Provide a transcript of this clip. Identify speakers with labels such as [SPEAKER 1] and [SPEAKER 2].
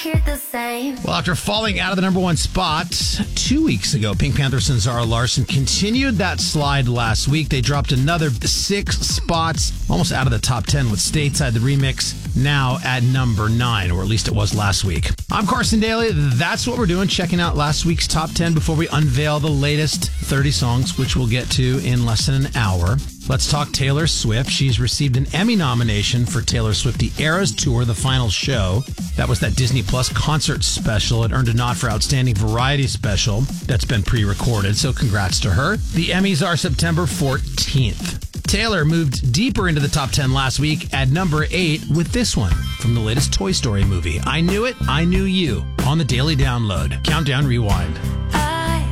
[SPEAKER 1] hear the same.
[SPEAKER 2] Well, after falling out of the number one spot 2 weeks ago, Pink Panther's and Zara Larsson continued that slide last week. They dropped another 6 spots, almost out of the top 10 with Stateside, the remix, now at number 9, or at least it was last week. I'm Carson Daly. That's what we're doing, checking out last week's top 10 before we unveil the latest 30 songs, which we'll get to in less than an hour. Let's talk Taylor Swift. She's received an Emmy nomination for Taylor Swift The Eras Tour, the final show. That was that Disney Plus concert special. It earned a nod for Outstanding Variety Special that's been pre-recorded, so congrats to her. The Emmys are September 14th. Taylor moved deeper into the top 10 last week at number 8 with this one from the latest Toy Story movie. I Knew It, I Knew You on the Daily Download. Countdown Rewind.